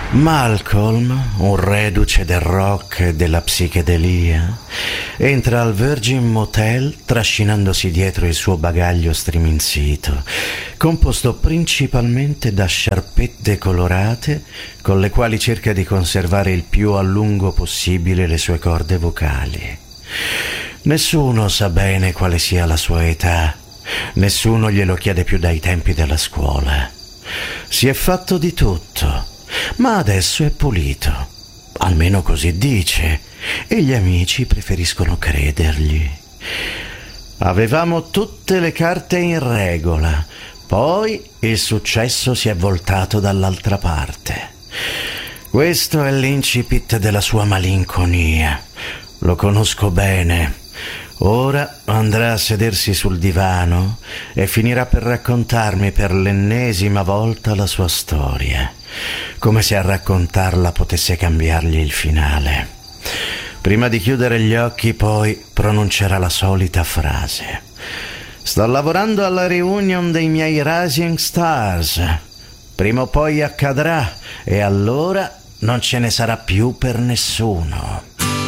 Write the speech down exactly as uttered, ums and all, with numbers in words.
Malcolm, un reduce del rock e della psichedelia, entra al Virgin Motel trascinandosi dietro il suo bagaglio striminzito, composto principalmente da sciarpette colorate con le quali cerca di conservare il più a lungo possibile le sue corde vocali. Nessuno sa bene quale sia la sua età, nessuno glielo chiede più dai tempi della scuola. Si è fatto di tutto, ma adesso è pulito, almeno così dice, e gli amici preferiscono credergli. Avevamo tutte le carte in regola, poi il successo si è voltato dall'altra parte. Questo è l'incipit della sua malinconia. Lo conosco bene. Ora andrà a sedersi sul divano e finirà per raccontarmi per l'ennesima volta la sua storia, come se a raccontarla potesse cambiargli il finale. Prima di chiudere gli occhi, poi pronuncerà la solita frase: sto lavorando alla reunion dei miei Rising Stars. Prima o poi accadrà e allora non ce ne sarà più per nessuno.